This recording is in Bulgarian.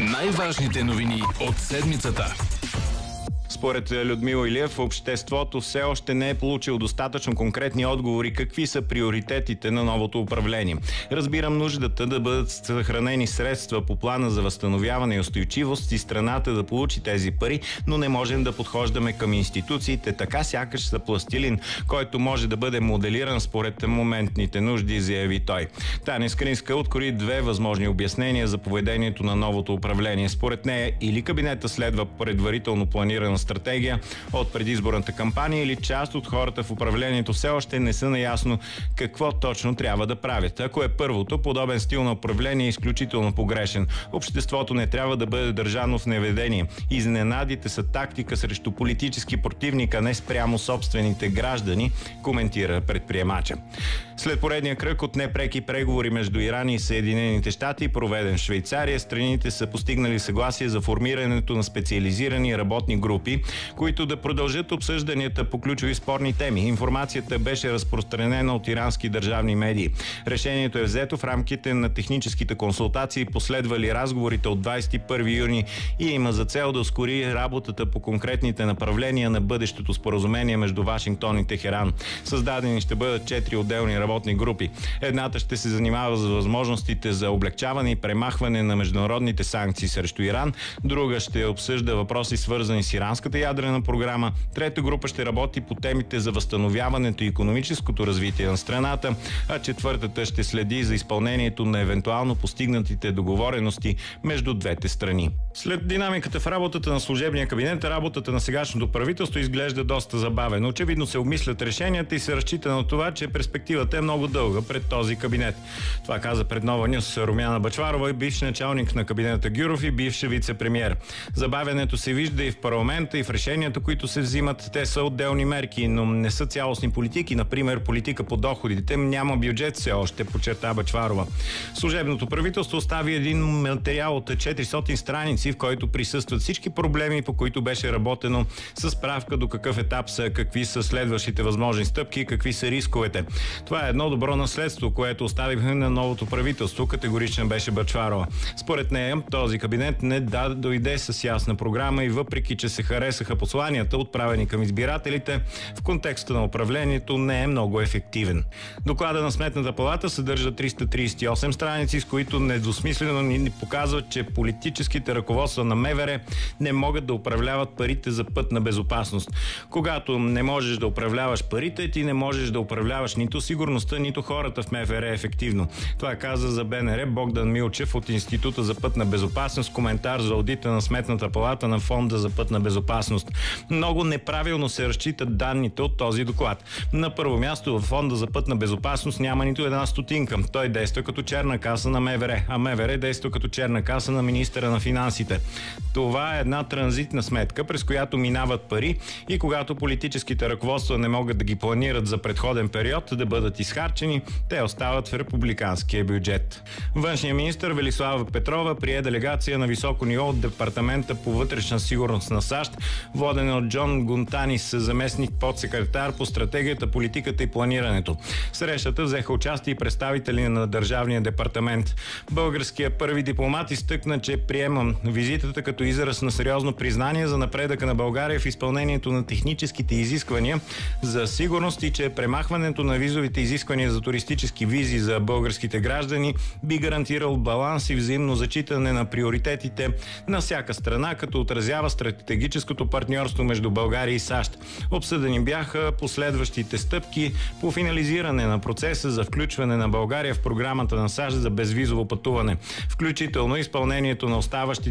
Най-важните новини от седмицата. Според Людмила Илиев, обществото все още не е получило достатъчно конкретни отговори какви са приоритетите на новото управление. Разбирам нуждата да бъдат съхранени средства по плана за възстановяване и устойчивост и страната да получи тези пари, но не можем да подхождаме към институциите така сякаш са пластилин, който може да бъде моделиран според моментните нужди, заяви той. Таня Скринска открои две възможни обяснения за поведението на новото управление. Според нея или кабинета следва предварително планирана стратегия от предизборната кампания, или част от хората в управлението все още не са наясно какво точно трябва да правят. Ако е първото, подобен стил на управление е изключително погрешен. Обществото не трябва да бъде държано в неведение. Изненадите са тактика срещу политически противник, а не спрямо собствените граждани, коментира предприемача. След поредния кръг от непреки преговори между Иран и Съединените щати, проведен в Швейцария, страните са постигнали съгласие за формирането на специализирани работни групи, които да продължат обсъжданията по ключови спорни теми. Информацията беше разпространена от ирански държавни медии. Решението е взето в рамките на техническите консултации, последвали разговорите от 21 юни и има за цел да ускори работата по конкретните направления на бъдещото споразумение между Вашингтон и Техеран. Създадени ще бъдат 4 отделни работни групи. Едната ще се занимава с възможностите за облегчаване и премахване на международните санкции срещу Иран, друга ще обсъжда въпроси свързани с иранската ядрена програма, трета група ще работи по темите за възстановяването и икономическото развитие на страната, а четвъртата ще следи за изпълнението на евентуално постигнатите договорености между двете страни. След динамиката в работата на служебния кабинет, работата на сегашното правителство изглежда доста забавено. Очевидно се обмислят решенията и се разчита на това, че перспективата е много дълга пред този кабинет. Това каза пред Нова Нюс Румяна Бъчварова, бивш началник на кабинета Гюров и бивш вице-премиер. Забавянето се вижда и в парламента, и в решенията, които се взимат. Те са отделни мерки, но не са цялостни политики. Например, политика по доходите. Няма бюджет все още, подчерта Бъчварова. Служебното правителство остави един материал от 400 страници, в който присъстват всички проблеми, по които беше работено, с справка до какъв етап са, какви са следващите възможни стъпки, какви са рисковете. Това е едно добро наследство, което оставихме на новото правителство, категорична беше Бъчварова. Според нея, този кабинет не дойде с ясна програма и въпреки, че се харесаха посланията, отправени към избирателите, в контекста на управлението не е много ефективен. Доклада на Сметната палата съдържа 338 страници, с които недвусмислено ни показват, че политическите ръководства на МВР не могат да управляват парите за пътна безопасност. Когато не можеш да управляваш парите, ти не можеш да управляваш нито сигурността, нито хората в МВР ефективно. Това каза за БНР Богдан Милчев от Института за пътна безопасност, коментар за аудита на Сметната палата на Фонда за пътна безопасност. Много неправилно се разчитат данните от този доклад. На първо място в Фонда за пътна безопасност няма нито една стотинка. Той действа като черна каса на МВР, а МВР действа като черна каса на министъра на финансите. Това е една транзитна сметка, през която минават пари и когато политическите ръководства не могат да ги планират за предходен период да бъдат изхарчени, те остават в републиканския бюджет. Външният министър Велислава Петрова прие делегация на високо ниво от Департамента по вътрешна сигурност на САЩ, водена от Джон Гунтанис, заместник подсекретар по стратегията, политиката и планирането. В срещата взеха участие и представители на Държавния департамент. Българският първи дипломат изтъкна, че приема визитата като израз на сериозно признание за напредъка на България в изпълнението на техническите изисквания за сигурност и че премахването на визовите изисквания за туристически визи за българските граждани би гарантирал баланс и взаимно зачитане на приоритетите на всяка страна, като отразява стратегическото партньорство между България и САЩ. Обсъдени бяха последващите стъпки по финализиране на процеса за включване на България в програмата на САЩ за безвизово пътуване, включително изпълнението на оставащите